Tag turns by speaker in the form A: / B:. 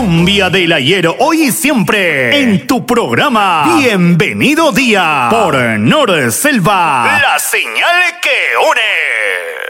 A: cumbia del ayer, hoy y siempre, en tu programa Bienvenido Día, por Nor Selva, la señal que une.